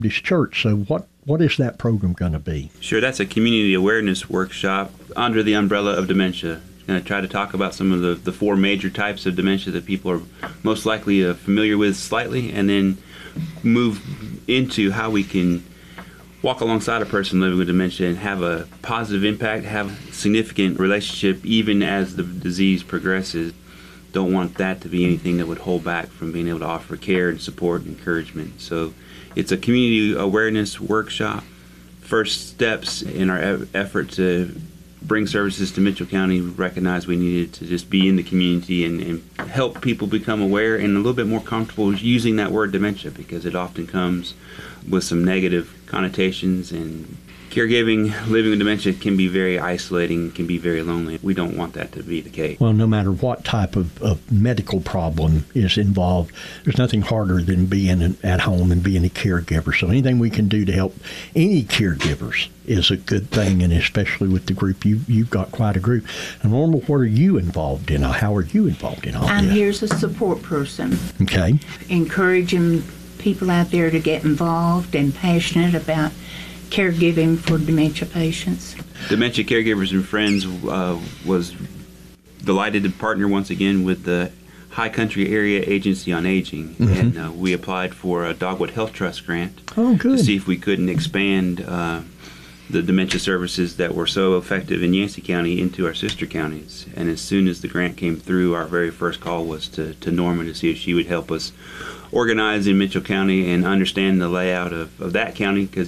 this church. So what is that program going to be? Sure, that's a community awareness workshop under the umbrella of dementia. Going to try to talk about some of the four major types of dementia that people are most likely familiar with slightly, and then move into how we can walk alongside a person living with dementia and have a positive impact, have a significant relationship even as the disease progresses. Don't want that to be anything that would hold back from being able to offer care and support and encouragement. So it's a community awareness workshop. First steps in our effort to bring services to Mitchell County, recognized we needed to just be in the community and help people become aware and a little bit more comfortable using that word dementia, because it often comes with some negative connotations, and caregiving, living with dementia can be very isolating, can be very lonely. We don't want that to be the case. Well, no matter what type of medical problem is involved, there's nothing harder than being at home and being a caregiver. So anything we can do to help any caregivers is a good thing, and especially with the group. You've got quite a group. And Norma, what are you involved in? How are you involved in all I'm this? here as a support person. Okay. Encouraging people out there to get involved and passionate about caregiving for dementia patients. Dementia Caregivers and Friends was delighted to partner once again with the High Country Area Agency on Aging, and we applied for a Dogwood Health Trust grant to see if we couldn't expand the dementia services that were so effective in Yancey County into our sister counties. And as soon as the grant came through, our very first call was to Norma to see if she would help us organize in Mitchell County and understand the layout of that county, because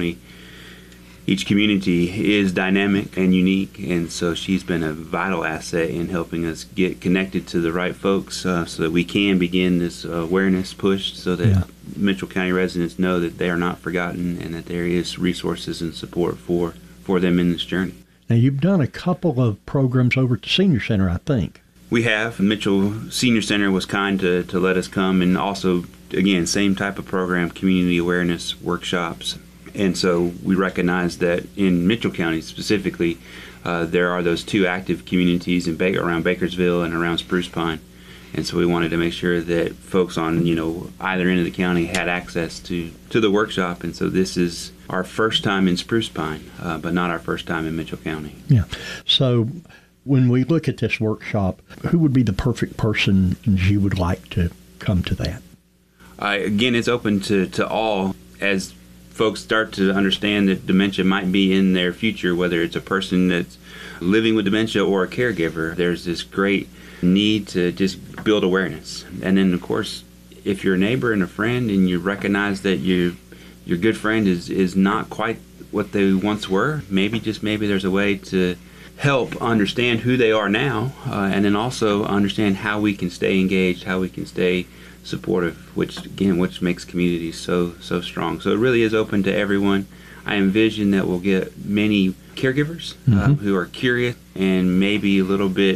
each community is dynamic and unique, and so she's been a vital asset in helping us get connected to the right folks so that we can begin this awareness push, so that Mitchell County residents know that they are not forgotten and that there is resources and support for them in this journey. Now, you've done a couple of programs over at the Senior Center, I think. We have. Mitchell Senior Center was kind to let us come, and also, again, same type of program, community awareness workshops. And so we recognize that in Mitchell County specifically, there are those two active communities around Bakersville and around Spruce Pine. And so we wanted to make sure that folks on either end of the county had access to the workshop. And so this is our first time in Spruce Pine, but not our first time in Mitchell County. Yeah. So when we look at this workshop, who would be the perfect person you would like to come to that? Again, it's open to all. As folks start to understand that dementia might be in their future, whether it's a person that's living with dementia or a caregiver, there's this great need to just build awareness. And then, of course, if you're a neighbor and a friend and you recognize that your good friend is not quite what they once were, maybe there's a way to help understand who they are now, and then also understand how we can stay engaged, how we can stay supportive, which makes communities so strong. So it really is open to everyone. I envision that we'll get many caregivers who are curious and maybe a little bit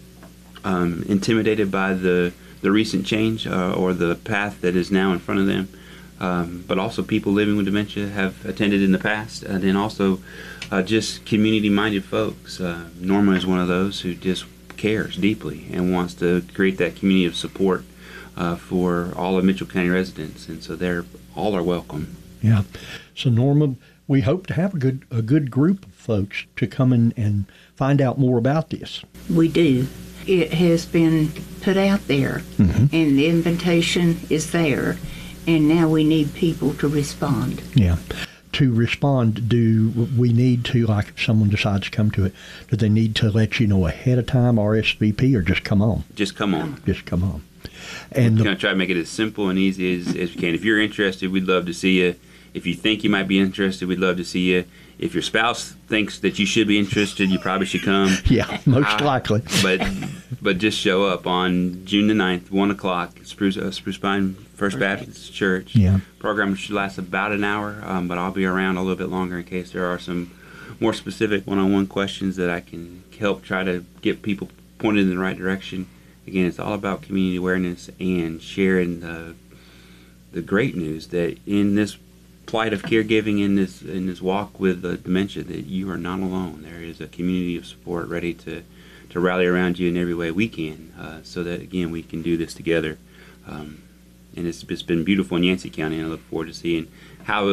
intimidated by the recent change or the path that is now in front of them. But also people living with dementia have attended in the past, and then also just community-minded folks. Norma is one of those who just cares deeply and wants to create that community of support for all of Mitchell County residents, and so all are welcome. Yeah. So Norma, we hope to have a good group of folks to come in and find out more about this. We do. It has been put out there, and the invitation is there, and now we need people to respond. Yeah. To respond, do we need to, like if someone decides to come to it, do they need to let you know ahead of time, RSVP, or just come on? Just come on. Just come on. And we're going to try to make it as simple and easy as we can. If you're interested, we'd love to see you. If you think you might be interested, we'd love to see you. If your spouse thinks that you should be interested, you probably should come. Yeah, most likely. But just show up on June the 9th, 1 o'clock, Spruce Pine First Baptist Church. Yeah. Program should last about an hour, but I'll be around a little bit longer in case there are some more specific one-on-one questions that I can help try to get people pointed in the right direction. Again, it's all about community awareness and sharing the great news that in this plight of caregiving, in this walk with dementia, that you are not alone. There is a community of support ready to rally around you in every way we can, so that again we can do this together. and it's been beautiful in Yancey County. And I look forward to seeing how